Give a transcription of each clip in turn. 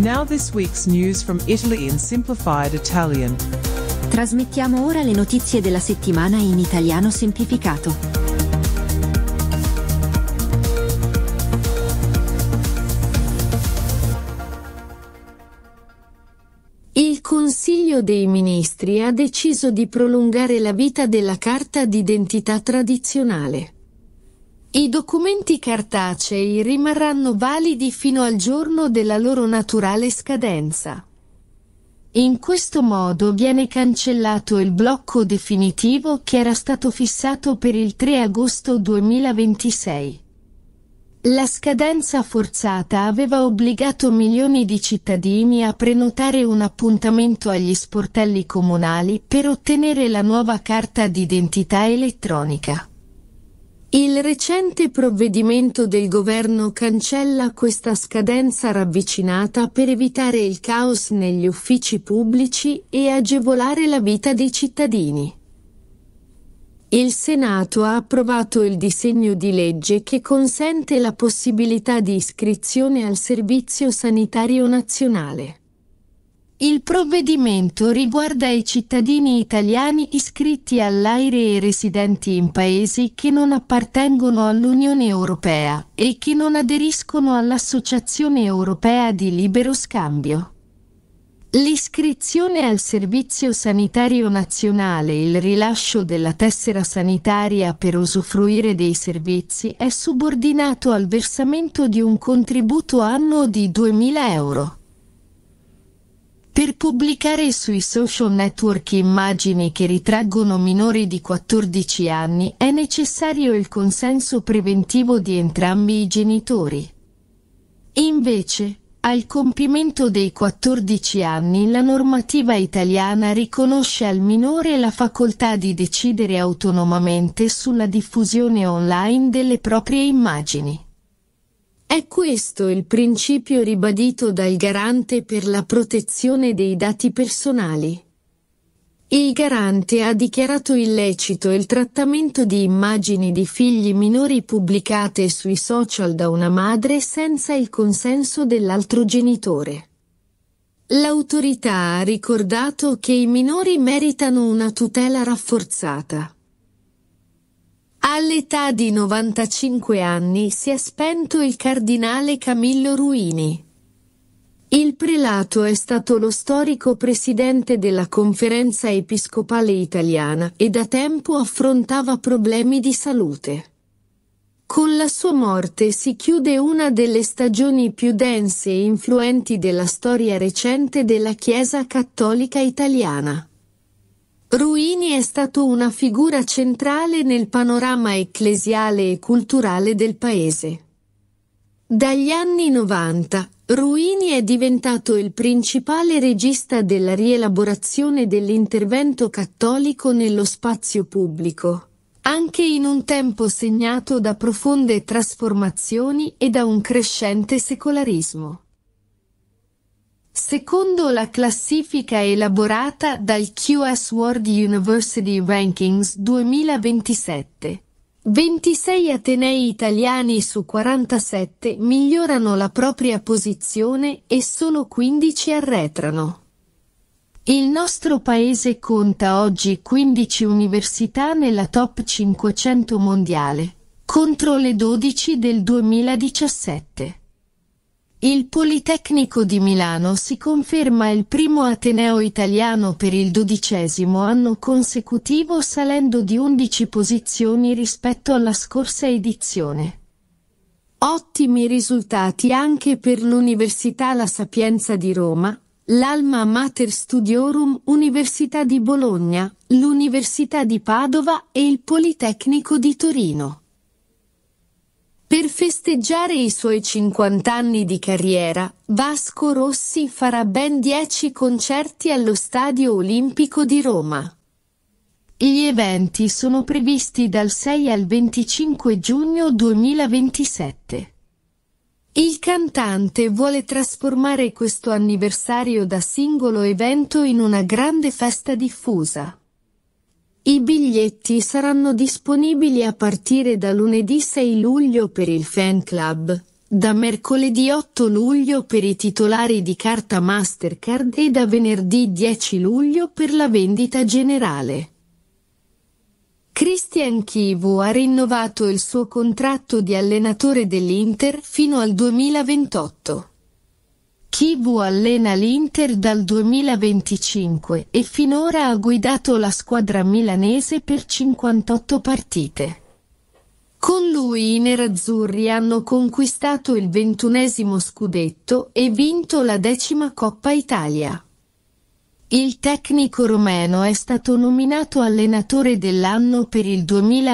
Now this week's news from Italy in simplified Italian. Trasmettiamo ora le notizie della settimana in italiano semplificato. Il Consiglio dei Ministri ha deciso di prolungare la vita della carta d'identità tradizionale. I documenti cartacei rimarranno validi fino al giorno della loro naturale scadenza. In questo modo viene cancellato il blocco definitivo che era stato fissato per il 3 agosto 2026. La scadenza forzata aveva obbligato milioni di cittadini a prenotare un appuntamento agli sportelli comunali per ottenere la nuova carta d'identità elettronica. Il recente provvedimento del governo cancella questa scadenza ravvicinata per evitare il caos negli uffici pubblici e agevolare la vita dei cittadini. Il Senato ha approvato il disegno di legge che consente la possibilità di iscrizione al Servizio Sanitario Nazionale. Il provvedimento riguarda i cittadini italiani iscritti all'AIRE e residenti in paesi che non appartengono all'Unione Europea e che non aderiscono all'Associazione Europea di Libero Scambio. L'iscrizione al Servizio Sanitario Nazionale e il rilascio della tessera sanitaria per usufruire dei servizi è subordinato al versamento di un contributo annuo di 2.000 euro. Per pubblicare sui social network immagini che ritraggono minori di 14 anni è necessario il consenso preventivo di entrambi i genitori. Invece, al compimento dei 14 anni la normativa italiana riconosce al minore la facoltà di decidere autonomamente sulla diffusione online delle proprie immagini. È questo il principio ribadito dal Garante per la protezione dei dati personali. Il Garante ha dichiarato illecito il trattamento di immagini di figli minori pubblicate sui social da una madre senza il consenso dell'altro genitore. L'autorità ha ricordato che i minori meritano una tutela rafforzata. All'età di 95 anni si è spento il cardinale Camillo Ruini. Il prelato è stato lo storico presidente della Conferenza Episcopale Italiana e da tempo affrontava problemi di salute. Con la sua morte si chiude una delle stagioni più dense e influenti della storia recente della Chiesa Cattolica Italiana. Ruini è stato una figura centrale nel panorama ecclesiale e culturale del paese. Dagli anni 90, Ruini è diventato il principale regista della rielaborazione dell'intervento cattolico nello spazio pubblico, anche in un tempo segnato da profonde trasformazioni e da un crescente secolarismo. Secondo la classifica elaborata dal QS World University Rankings 2027, 26 atenei italiani su 47 migliorano la propria posizione e solo 15 arretrano. Il nostro paese conta oggi 15 università nella top 500 mondiale, contro le 12 del 2017. Il Politecnico di Milano si conferma il primo ateneo italiano per il 12° anno consecutivo, salendo di 11 posizioni rispetto alla scorsa edizione. Ottimi risultati anche per l'Università La Sapienza di Roma, l'Alma Mater Studiorum Università di Bologna, l'Università di Padova e il Politecnico di Torino. Per festeggiare i suoi 50 anni di carriera, Vasco Rossi farà ben 10 concerti allo Stadio Olimpico di Roma. Gli eventi sono previsti dal 6 al 25 giugno 2027. Il cantante vuole trasformare questo anniversario da singolo evento in una grande festa diffusa. I biglietti saranno disponibili a partire da lunedì 6 luglio per il fan club, da mercoledì 8 luglio per i titolari di carta Mastercard e da venerdì 10 luglio per la vendita generale. Christian Chivu ha rinnovato il suo contratto di allenatore dell'Inter fino al 2028. Chivu allena l'Inter dal 2025 e finora ha guidato la squadra milanese per 58 partite. Con lui i nerazzurri hanno conquistato il 21° scudetto e vinto la 10ª Coppa Italia. Il tecnico romeno è stato nominato allenatore dell'anno per il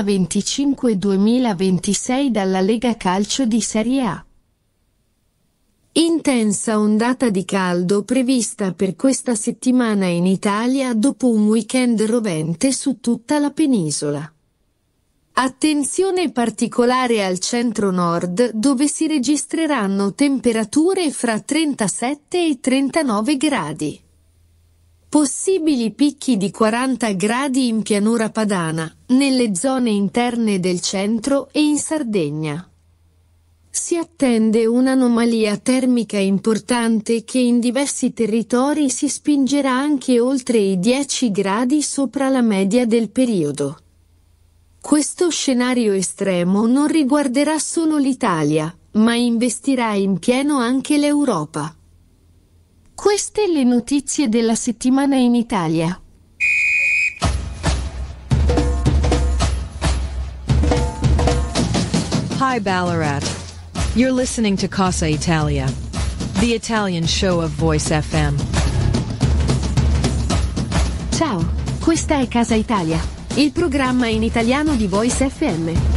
2025-2026 dalla Lega Calcio di Serie A. Intensa ondata di caldo prevista per questa settimana in Italia dopo un weekend rovente su tutta la penisola. Attenzione particolare al centro-nord, dove si registreranno temperature fra 37 e 39 gradi. Possibili picchi di 40 gradi in pianura padana, nelle zone interne del centro e in Sardegna. Si attende un'anomalia termica importante che in diversi territori si spingerà anche oltre i 10 gradi sopra la media del periodo. Questo scenario estremo non riguarderà solo l'Italia, ma investirà in pieno anche l'Europa. Queste le notizie della settimana in Italia. Hi Ballarat. You're listening to Casa Italia, the Italian show of Voice FM. Ciao, questa è Casa Italia, il programma in italiano di Voice FM.